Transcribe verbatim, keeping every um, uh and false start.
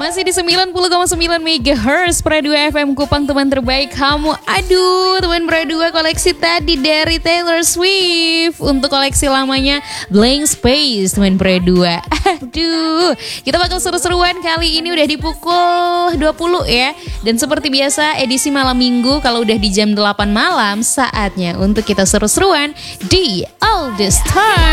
Masih di sembilan puluh koma sembilan megahertz Pro dua F M Kupang, teman terbaik kamu. Aduh, teman Pro dua, koleksi tadi dari Taylor Swift untuk koleksi lamanya Blank Space, teman Pro dua. Aduh, kita bakal seru-seruan kali ini udah di pukul dua puluh ya. Dan seperti biasa edisi malam minggu kalau udah di jam delapan malam, saatnya untuk kita seru-seruan di All The Star.